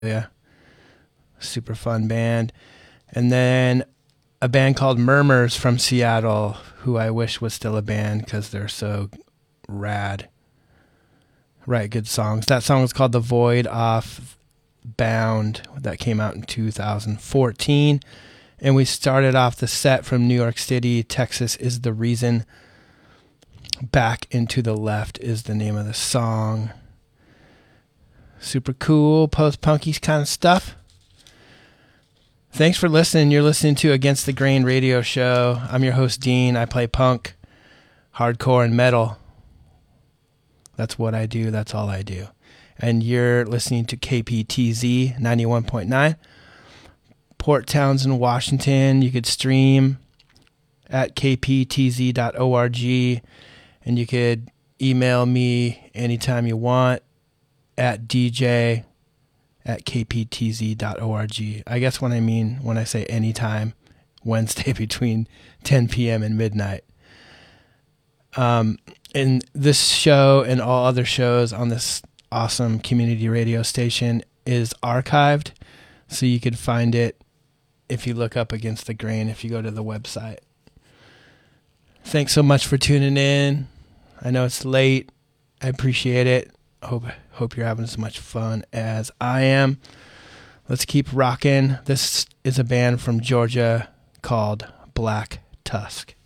Yeah, super fun band. And then a band called Murmurs from Seattle, who I wish was still a band because they're so rad. Write good songs. That song was called The Void off Bound. That came out in 2014. And we started off the set from New York City. Texas is the Reason. Back into the Left is the name of the song. Super cool, post-punky kind of stuff. Thanks for listening. You're listening to Against the Grain radio show. I'm your host, Dean. I play punk, hardcore, and metal. That's what I do. That's all I do. And you're listening to KPTZ 91.9, Port Townsend, Washington. You could stream at kptz.org, and you could email me anytime you want at dj@kptz.org. I guess when I say anytime, Wednesday between 10 p.m. and midnight. And this show and all other shows on this awesome community radio station is archived, so you can find it if you look up Against the Grain, if you go to the website. Thanks so much for tuning in. I know it's late. I appreciate it. Hope you're having as much fun as I am. Let's keep rocking. This is a band from Georgia called Black Tusk.